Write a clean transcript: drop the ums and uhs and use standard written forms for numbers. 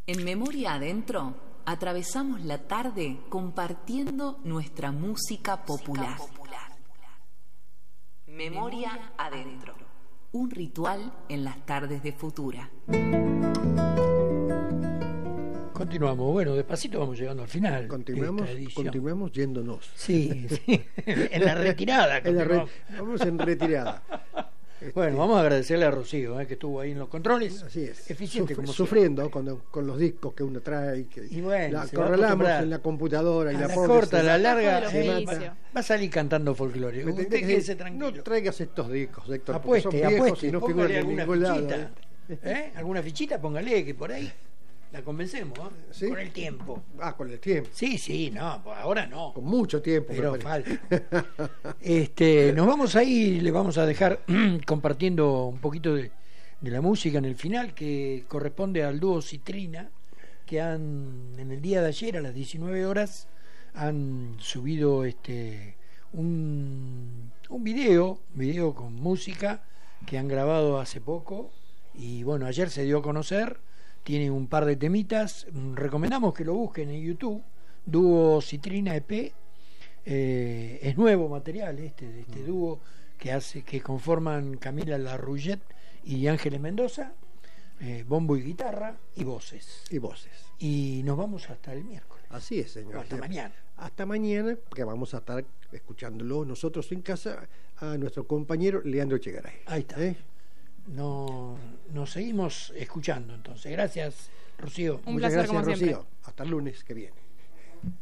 En Memoria Adentro atravesamos la tarde compartiendo nuestra música popular. Memoria Adentro, un ritual en las tardes de Futura. Continuamos, bueno, despacito vamos llegando al final. Continuamos yéndonos. Sí, en la retirada. Vamos en retirada. Bueno, vamos a agradecerle a Rocío, que estuvo ahí en los controles. Así es. Eficiente como sufriendo con los discos que uno trae. Y bueno, la correlamos en la computadora y la corta, la larga. Va a salir cantando folclore. Usted quédese tranquilo. No traigas estos discos, Héctor, apueste, son viejos y no figuran en alguna ningún lado. Fichita. ¿Alguna fichita? Póngale, que por ahí la convencemos, ¿sí? Con el tiempo. Con el tiempo. Sí, no, ahora no. Con mucho tiempo. Pero falta. Nos vamos ahí, le vamos a dejar compartiendo un poquito de la música en el final, que corresponde al dúo Citrina, que en el día de ayer a las 19 horas han subido un video con música que han grabado hace poco, y bueno, ayer se dio a conocer. Tiene un par de temitas, recomendamos que lo busquen en YouTube, dúo Citrina EP. Es nuevo material de este dúo que conforman Camila Larrouget y Ángeles Mendoza, bombo y guitarra y voces. Y nos vamos hasta el miércoles. Así es, señor. Hasta mañana. Hasta mañana, que vamos a estar escuchándolo nosotros en casa a nuestro compañero Leandro Echegaray. Ahí está. Nos seguimos escuchando entonces. Gracias, Rocío. Un placer, como gracias, siempre. Rocío. Hasta el lunes que viene.